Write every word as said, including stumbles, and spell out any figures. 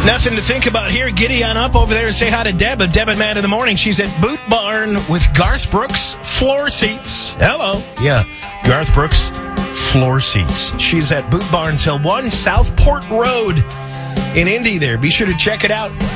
Nothing to think about here. Giddy on up over there and say hi to Deb of Deb and Matt in the Morning. She's at Boot Barn with Garth Brooks floor seats. Hello. Yeah, Garth Brooks floor seats. She's at Boot Barn till one Southport Road in Indy there. Be sure to check it out.